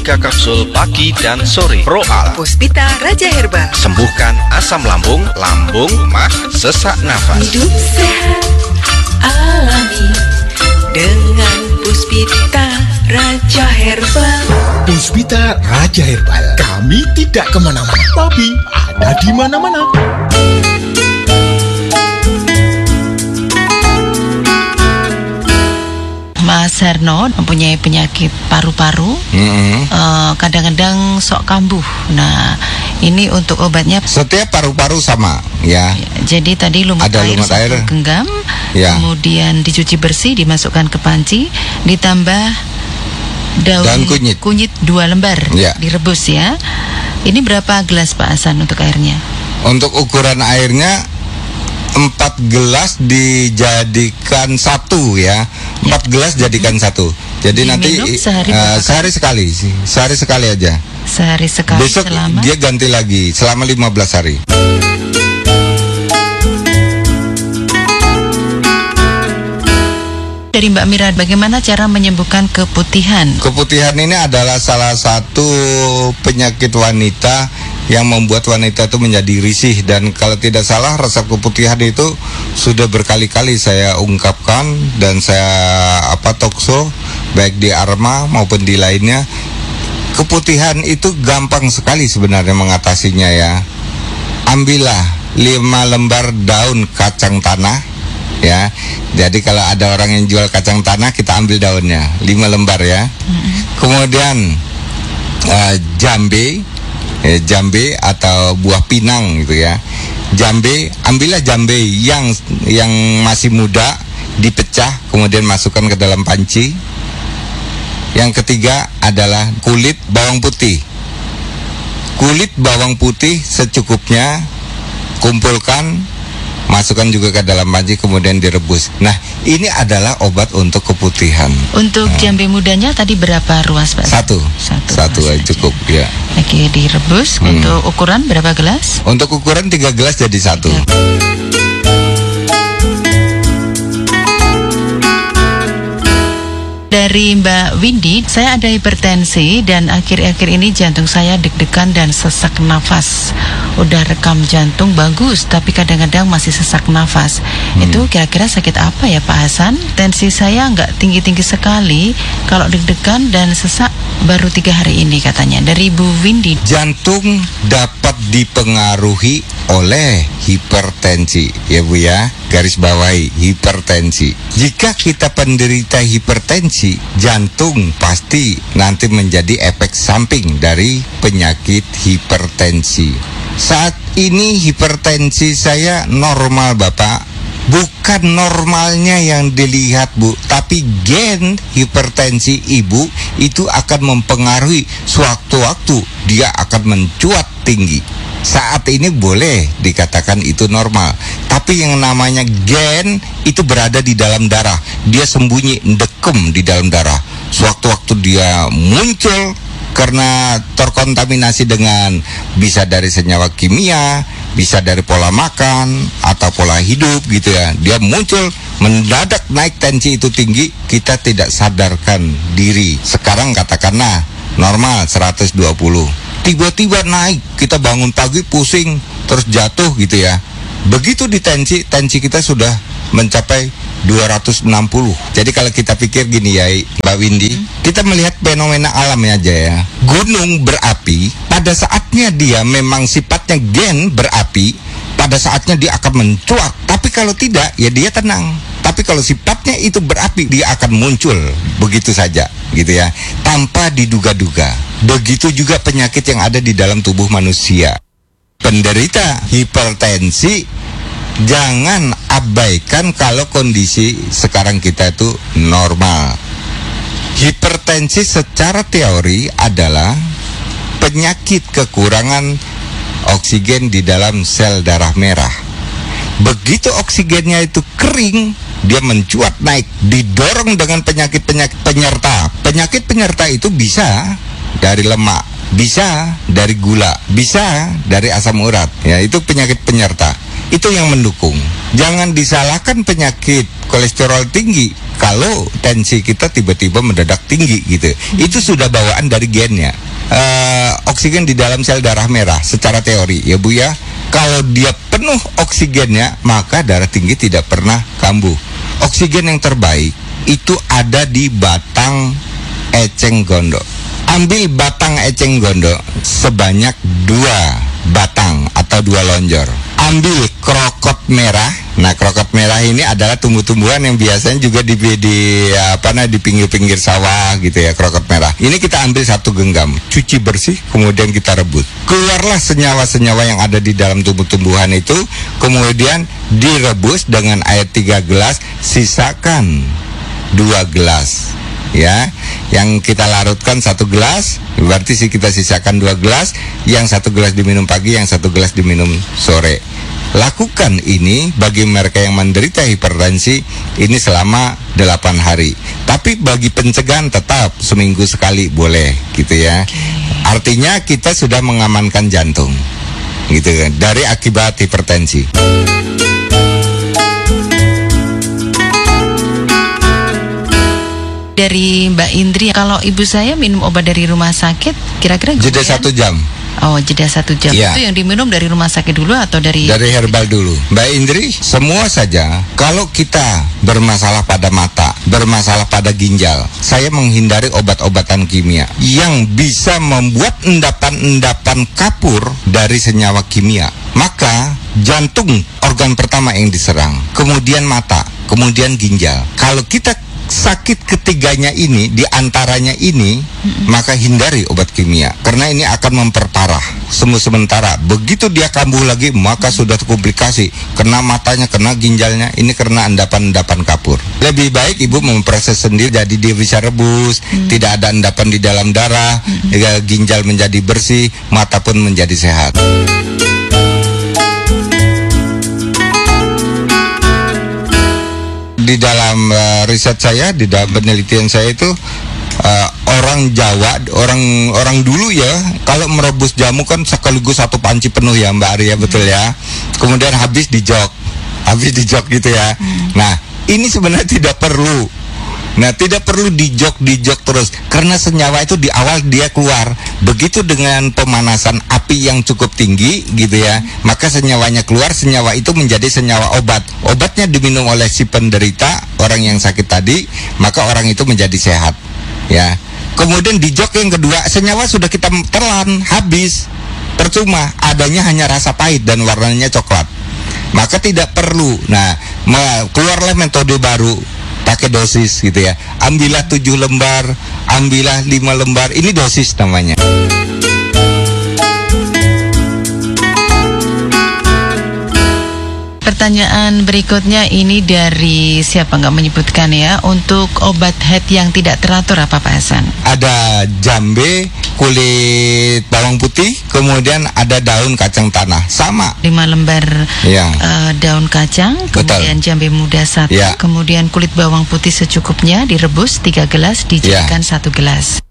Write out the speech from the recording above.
Kapsul pagi dan sore Proal Puspita Raja Herbal sembuhkan asam lambung, lambung, mah, sesak nafas. Hidup sehat alami dengan Puspita Raja Herbal. Puspita Raja Herbal, kami tidak kemana-mana, tapi ada di mana-mana. Mas Herno mempunyai penyakit paru-paru, kadang-kadang sok kambuh. Nah, ini untuk obatnya. Setiap paru-paru sama, ya. Jadi tadi lumut Ada air lumut air. genggam, Ya. kemudian dicuci bersih, dimasukkan ke panci, ditambah daun kunyit 2 lembar, Ya. direbus ya. Ini berapa gelas Pak Hasan untuk airnya? Untuk ukuran airnya 4 gelas dijadikan 1 ya. 4 gelas jadikan 1. Jadi nanti sehari sekali sih. Sehari sekali aja. Sehari sekali. Besok selama dia ganti lagi selama 15 hari. Dari Mbak Mira, bagaimana cara menyembuhkan keputihan? Keputihan ini adalah salah satu penyakit wanita yang membuat wanita itu menjadi risih, dan kalau tidak salah resep keputihan itu sudah berkali-kali saya ungkapkan dan saya talkshow baik di Arma maupun di lainnya. Keputihan itu gampang sekali sebenarnya mengatasinya ya. Ambillah 5 lembar daun kacang tanah ya. Jadi kalau ada orang yang jual kacang tanah, kita ambil daunnya 5 lembar ya. Kemudian jambe atau buah pinang gitu ya. Ambillah jambe yang masih muda, dipecah kemudian masukkan ke dalam panci. Yang ketiga adalah kulit bawang putih. Kulit bawang putih secukupnya, kumpulkan, masukkan juga ke dalam panci kemudian direbus. Nah, ini adalah obat untuk keputihan. Untuk jambe mudanya tadi berapa ruas Pak? Satu aja cukup ya. Oke, direbus. Untuk ukuran berapa gelas? Untuk ukuran 3 gelas jadi 1. Dari Mbak Windy, saya ada hipertensi dan akhir-akhir ini jantung saya deg-degan dan sesak nafas. Udah rekam jantung bagus, tapi kadang-kadang masih sesak nafas. Itu kira-kira sakit apa ya Pak Hasan? Tensi saya nggak tinggi-tinggi sekali. Kalau deg-degan dan sesak baru 3 hari ini katanya. Dari Bu Windy. Jantung dapat dipengaruhi oleh hipertensi, ya Bu ya. Garis bawahi hipertensi. Jika kita penderita hipertensi, jantung pasti nanti menjadi efek samping dari penyakit hipertensi. Saat ini hipertensi saya normal Bapak. Bukan normalnya yang dilihat Bu, tapi gen hipertensi Ibu itu akan mempengaruhi sewaktu-waktu dia akan mencuat tinggi. Saat ini boleh dikatakan itu normal, tapi yang namanya gen itu berada di dalam darah. Dia sembunyi, ndekem di dalam darah. Sewaktu-waktu dia muncul karena terkontaminasi dengan bisa dari senyawa kimia, bisa dari pola makan atau pola hidup gitu ya. Dia muncul mendadak naik tensi itu tinggi, kita tidak sadarkan diri. Sekarang katakanlah normal 120. Tiba-tiba naik, kita bangun pagi pusing, terus jatuh gitu ya. Begitu di tensi kita sudah mencapai 260. Jadi kalau kita pikir gini ya Mbak Windy, kita melihat fenomena alamnya aja ya. Gunung berapi, pada saatnya dia memang sifatnya gen berapi, pada saatnya dia akan mencuat. Tapi kalau tidak, ya dia tenang. Tapi kalau sifatnya itu berapi, dia akan muncul begitu saja gitu ya, tanpa diduga-duga. Begitu juga penyakit yang ada di dalam tubuh manusia. Penderita hipertensi, jangan abaikan kalau kondisi sekarang kita itu normal. Hipertensi secara teori adalah penyakit kekurangan oksigen di dalam sel darah merah. Begitu oksigennya itu kering, dia mencuat naik, didorong dengan penyakit-penyakit penyerta. Penyakit penyerta itu bisa dari lemak, bisa dari gula, bisa dari asam urat. Ya, itu penyakit penyerta. Itu yang mendukung. Jangan disalahkan penyakit kolesterol tinggi kalau tensi kita tiba-tiba mendadak tinggi gitu. Itu sudah bawaan dari gennya. Oksigen di dalam sel darah merah secara teori ya Bu ya. Kalau dia penuh oksigennya, maka darah tinggi tidak pernah kambuh. Oksigen yang terbaik itu ada di batang eceng gondok. Ambil batang eceng gondok sebanyak 2 batang atau 2 lonjor. Ambil krokot merah. Nah, krokot merah ini adalah tumbuh-tumbuhan yang biasanya juga di pinggir-pinggir sawah gitu ya, krokot merah. Ini kita ambil 1 genggam, cuci bersih, kemudian kita rebus. Keluarlah senyawa-senyawa yang ada di dalam tumbuh-tumbuhan itu, kemudian direbus dengan air 3 gelas, sisakan 2 gelas. Ya, yang kita larutkan 1 gelas, berarti kita sisakan 2 gelas, yang 1 gelas diminum pagi, yang 1 gelas diminum sore. Lakukan ini bagi mereka yang menderita hipertensi ini selama 8 hari. Tapi bagi pencegahan tetap seminggu sekali boleh gitu ya. Artinya kita sudah mengamankan jantung gitu kan dari akibat hipertensi. Dari Mbak Indri, kalau ibu saya minum obat dari rumah sakit, kira-kira jeda 1 jam. Oh, jeda 1 jam. Ya. Itu yang diminum dari rumah sakit dulu atau dari herbal dulu. Mbak Indri, semua saja kalau kita bermasalah pada mata, bermasalah pada ginjal, saya menghindari obat-obatan kimia yang bisa membuat endapan-endapan kapur dari senyawa kimia. Maka jantung organ pertama yang diserang, kemudian mata, kemudian ginjal. Kalau kita sakit ketiganya ini, diantaranya ini, maka hindari obat kimia karena ini akan memperparah sementara. Begitu dia kambuh lagi, maka sudah komplikasi, kena matanya, kena ginjalnya, ini karena endapan-endapan kapur. Lebih baik ibu memproses sendiri, jadi dia bisa rebus, tidak ada endapan di dalam darah, ginjal menjadi bersih, mata pun menjadi sehat. Di dalam riset saya, di dalam penelitian saya itu orang Jawa, orang dulu ya, kalau merebus jamu kan sekaligus 1 panci penuh ya Mbak Arya, betul ya. Kemudian habis di jok gitu ya. Nah, ini sebenarnya tidak perlu. Nah, tidak perlu dijok terus karena senyawa itu di awal dia keluar. Begitu dengan pemanasan api yang cukup tinggi gitu ya, maka senyawanya keluar, senyawa itu menjadi senyawa obat. Obatnya diminum oleh si penderita, orang yang sakit tadi, maka orang itu menjadi sehat. Ya. Kemudian dijok yang kedua, senyawa sudah kita telan, habis. Percuma, adanya hanya rasa pahit dan warnanya coklat. Maka tidak perlu. Nah, keluarlah metode baru, pakai dosis gitu ya. Ambillah 7 lembar, ambillah 5 lembar. Ini dosis namanya. Pertanyaan berikutnya ini dari siapa, nggak menyebutkan ya. Untuk obat head yang tidak teratur apa Pak Hasan? Ada jambe, kulit bawang putih, kemudian ada daun kacang tanah. Sama. 5 lembar Ya. Daun kacang, kemudian jambe muda 1, Ya. kemudian kulit bawang putih secukupnya direbus 3 gelas, dijadikan 1 gelas.